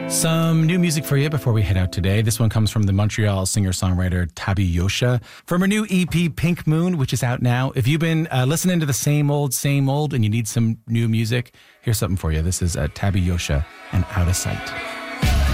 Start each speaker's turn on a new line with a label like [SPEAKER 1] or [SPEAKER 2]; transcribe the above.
[SPEAKER 1] Some new music for you before we head out today. This one comes from the Montreal singer-songwriter Tabi Yosha from her new EP Pink Moon, which is out now. If you've been listening to the same old, and you need some new music, here's something for you. This is Tabi Yosha and Out of Sight.